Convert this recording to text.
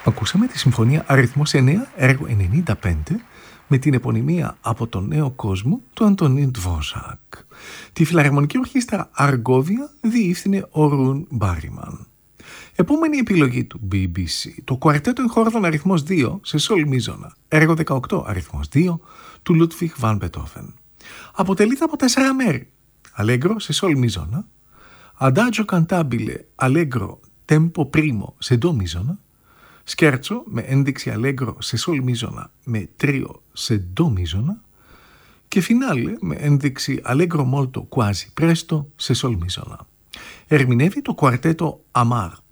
Ακούσαμε τη συμφωνία αριθμός 9, έργο 95, με την επωνυμία «Από τον νέο κόσμο» του Αντωνίν Ντβόζακ. Τη φιλαρμονική ορχήστρα Αργόβια διεύθυνε ο Ρουν Μπάριμαν. Επόμενη επιλογή του BBC, το κουαρτέτο εγχόρδων αριθμός 2 σε σολ μίζωνα, έργο 18 αριθμός 2 του Λούτβιχ Βαν Μπετόφεν. Αποτελείται από 4 μέρη. Αλέγκρο σε σολ μίζωνα, Adagio cantabile allegro tempo primo σε ντο μίζωνα, σκέρτσο με ένδειξη αλέγκρο σε σολ μίζωνα με τρίο σε ντο μίζωνα και φινάλε με ένδειξη αλέγκρο molto quasi presto σε σολ μίζωνα. Ερμηνεύει το κουαρτέτο Αμάρ